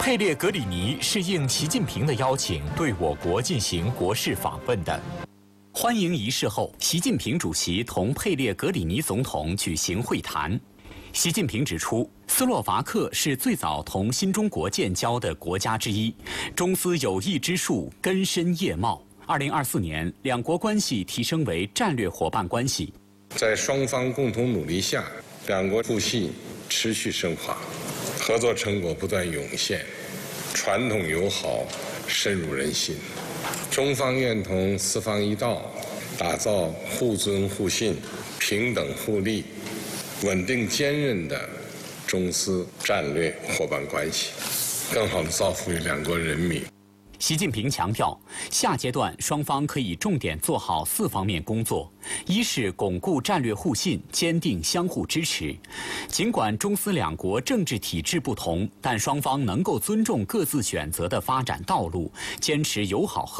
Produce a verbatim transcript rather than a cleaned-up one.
佩列格里尼是应习近平的邀请，对我国进行国事访问的。欢迎仪式后，习近平主席同佩列格里尼总统举行会谈。习近平指出，斯洛伐克是最早同新中国建交的国家之一，中斯友谊之树根深叶茂。二零二四年，两国关系提升为战略伙伴关系。 在双方共同努力下，两国互信持续深化，合作成果不断涌现，传统友好深入人心。中方愿同四方一道，打造互尊互信、平等互利、稳定坚韧的中斯战略伙伴关系，更好地造福于两国人民。 习近平强调，下阶段双方可以重点做好四方面工作：一是巩固战略互信，坚定相互支持。尽管中斯两国政治体制不同，但双方能够尊重各自选择的发展道路，坚持友好合